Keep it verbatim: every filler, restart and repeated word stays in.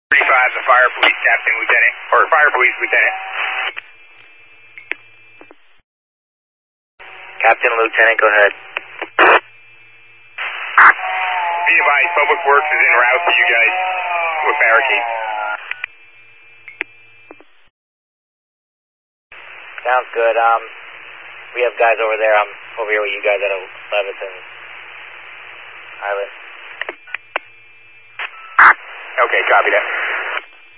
thirty-five, the fire police captain, lieutenant, or fire police lieutenant. Captain, lieutenant, go ahead. Be advised, Public Works is en route to you guys with barricades. Sounds good. Um, we have guys over there. I'm over here with you guys at Leviton Island. Okay, copy that.